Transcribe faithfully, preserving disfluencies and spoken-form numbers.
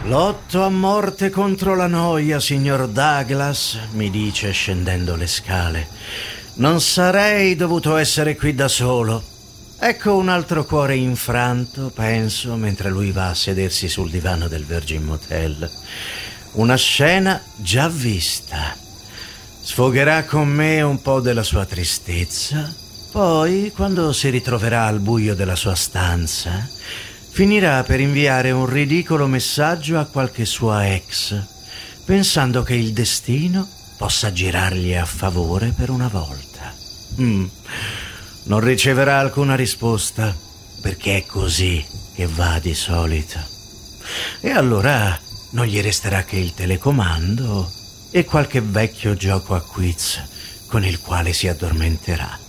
Lotto a morte contro la noia, signor Douglas, mi dice scendendo le scale. Non sarei dovuto essere qui da solo. Ecco un altro cuore infranto, penso, mentre lui va a sedersi sul divano del Virgin Motel. Una scena già vista. Sfogherà con me un po' della sua tristezza. Poi, quando si ritroverà al buio della sua stanza, finirà per inviare un ridicolo messaggio a qualche sua ex, pensando che il destino possa girargli a favore per una volta. Mm. Non riceverà alcuna risposta, perché è così che va di solito. E allora non gli resterà che il telecomando e qualche vecchio gioco a quiz con il quale si addormenterà.